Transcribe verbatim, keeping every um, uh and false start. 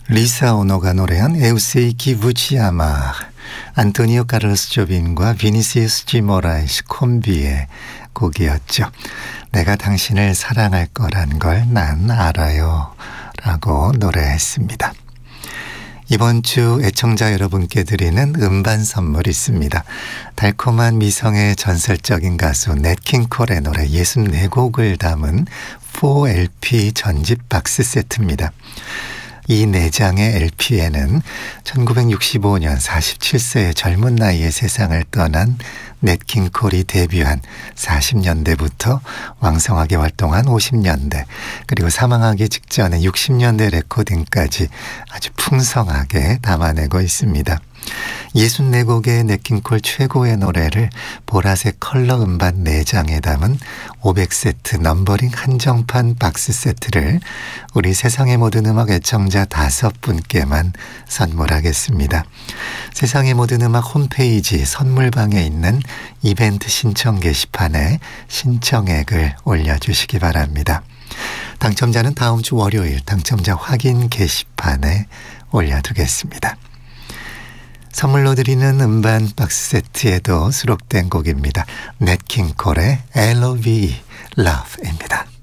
리사 오노가 노래한 에우세이 기부치아마, 안토니오 카를로스 조빈과 비니시우스 지 모라이스 콤비의 곡이었죠. 내가 당신을 사랑할 거란 걸 난 알아요 라고 노래했습니다. 이번 주 애청자 여러분께 드리는 음반 선물 있습니다. 달콤한 미성의 전설적인 가수 넷 킹콜의 노래 예순네 곡을 담은 사 엘피 전집 박스 세트입니다. 이 네 장의 엘피에는 천구백육십오 년 사십칠 세의 젊은 나이에 세상을 떠난 넷 킹콜이 데뷔한 사십 년대부터 왕성하게 활동한 오십 년대, 그리고 사망하기 직전의 육십 년대 레코딩까지 아주 풍성하게 담아내고 있습니다. 예순네 곡의 넷 킹콜 최고의 노래를 보라색 컬러 음반 네 장에 담은 오백 세트 넘버링 한정판 박스 세트를 우리 세상의 모든 음악 애청자 다섯 분께만 선물하겠습니다. 세상의 모든 음악 홈페이지 선물방에 있는 이벤트 신청 게시판에 신청액을 올려주시기 바랍니다. 당첨자는 다음 주 월요일 당첨자 확인 게시판에 올려두겠습니다. 선물로 드리는 음반 박스 세트에도 수록된 곡입니다. 넷 킹콜의 엘 오 브이, Love입니다.